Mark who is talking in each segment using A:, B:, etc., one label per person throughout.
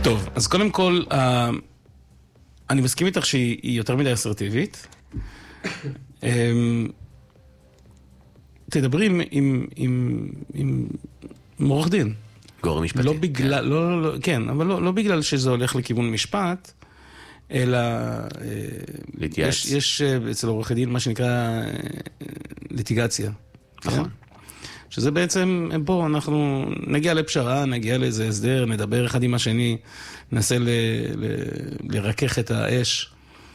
A: טוב, אז קודם כל, אני מסכים איתך שהיא יותר מדי אסרטיבית. תדברי עם עורך דין.
B: גורם משפטי.
A: לא בגלל, כן, אבל לא בגלל שזה הולך לכיוון משפט, אלא
B: להתייעץ.
A: יש אצל עורך דין מה שנקרא ליטיגציה.
B: נכון.
A: שזה בעצם, בוא, אנחנו נגיע לפשרה, נגיע לאיזה הסדר, נדבר אחד עם השני, ננסה לרכך את האש,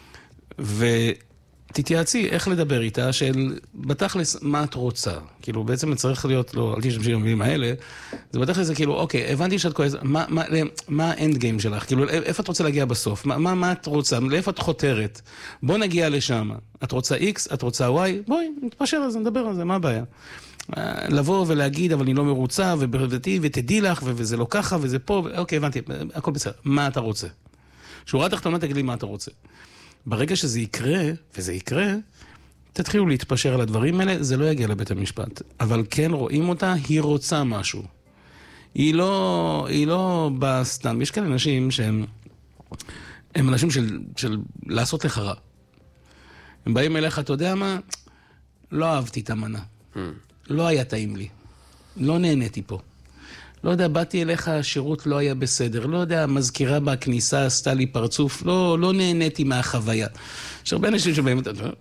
A: ותתייעצי איך לדבר איתה, של בתכלס מה את רוצה. כאילו, בעצם צריך להיות, לא, אל תשתמשי במילים האלה, זה בתכלס זה כאילו, אוקיי, הבנתי שאת כועסת, מה האנד גיים שלך? כאילו, איפה את רוצה להגיע בסוף? מה את רוצה? לאיפה את חותרת? בוא נגיע לשם. את רוצה X, את רוצה Y? בואי, נתפשר על זה, נדבר על זה, מה הבעיה? לבוא ולהגיד, אבל אני לא מרוצה, ותדעי לך, וזה לא ככה, וזה פה, אוקיי, הבנתי, הכל בסדר. מה אתה רוצה? שורה תחתונה תגיד לי מה אתה רוצה. ברגע שזה יקרה, וזה יקרה, תתחילו להתפשר על הדברים האלה, זה לא יגיע לבית המשפט. אבל כן רואים אותה, היא רוצה משהו. היא לא באה סתם. יש כאלה אנשים שהם אנשים של לעשות לך רע. הם באים אליך, אתה יודע מה? לא אהבתי את המנה. לא היה טעים לי. לא נהניתי פה. לא יודע, באתי אליך, השירות לא היה בסדר. לא יודע, המזכירה בכניסה עשתה לי פרצוף. לא נהניתי מהחוויה. יש הרבה אנשים שבאים,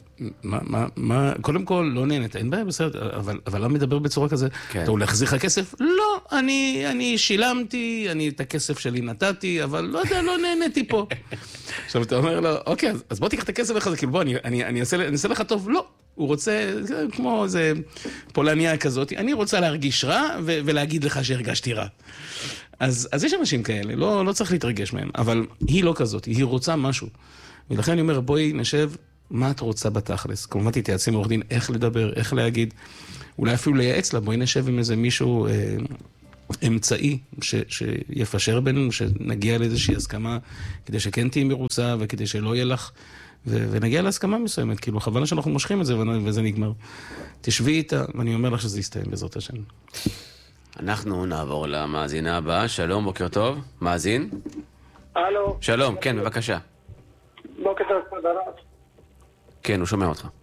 A: קודם כל, לא נהנית. אין בעיה, בסדר, אבל לא מדבר בצורה כזה. אתה הולך להחזיר לך כסף? לא, אני שילמתי, אני את הכסף שלי נתתי, אבל לא יודע, לא נהניתי פה. עכשיו אתה אומר לו, אוקיי, אז בוא תיקח את הכסף לך, כאילו בוא, אני אעשה לך טוב. לא. הוא רוצה, כמו איזה פולניה כזאת, אני רוצה להרגיש רע ולהגיד לך שהרגשתי רע. אז יש אנשים כאלה, לא צריך להתרגש מהם, אבל היא לא כזאת, היא רוצה משהו. ולכן אני אומר, בואי נשב, מה את רוצה בתכלס? כמובן תתייעצי עם עורך דין, איך לדבר, איך להגיד, אולי אפילו לייעץ לה, בואי נשב עם איזה מישהו אמצעי שיפשר בינינו, שנגיע לאיזושהי הסכמה, כדי שכן תהי מרוצה וכדי שלא יהיה לך, ונגיע להסכמה מסוימת, כאילו, חבל שאנחנו מושכים את זה וזה נגמר. תשבי איתה, ואני אומר לך שזה יסתיים בעזרת השם.
B: אנחנו נעבור למאזינה הבאה. שלום, בוקר טוב. מאזין?
C: הלו.
B: שלום, כן, בבקשה.
C: בוקר טוב, כבוד הרב.
B: כן, הוא שומע אותך.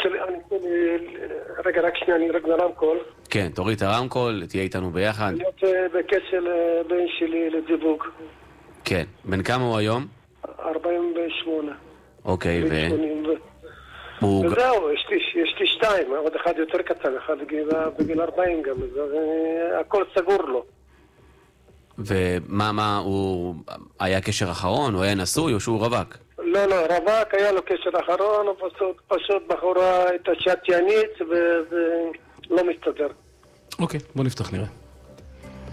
C: רגע, רק שנייה, אני רק ברמקול.
B: כן, תוריד את הרמקול, תהיה איתנו ביחד.
C: אני רוצה בקשר לבן שלי לזיווג.
B: כן, בן כמה הוא היום?
C: 48.
B: אוקיי,
C: וזהו, יש לי 2, עוד אחד יותר קטן, אחד בגיל 40 גם, הכל סגור לו.
B: ומה, הוא היה קשר אחרון, הוא היה נשוי או שהוא רווק?
C: לא, רווק, היה לו קשר אחרון, הוא פשוט בחורה הייתה שתיינית ולא מסתדר.
A: אוקיי, בוא נפתח נראה.